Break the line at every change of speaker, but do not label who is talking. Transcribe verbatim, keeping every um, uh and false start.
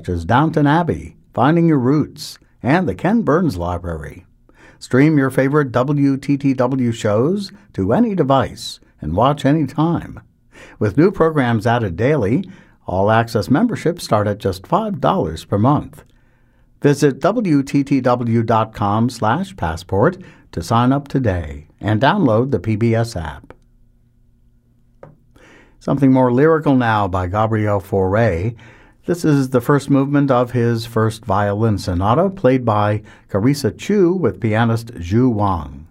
such as Downton Abbey, Finding Your Roots, and the Ken Burns Library. Stream your favorite W T T W shows to any device and watch anytime. With new programs added daily, All Access memberships start at just five dollars per month. Visit W T T W dot com slash passport to sign up today and download the P B S app. Something more lyrical now by Gabriel Fauré. This is the first movement of his first violin sonata, played by Carissa Chu with pianist Zhu Wang.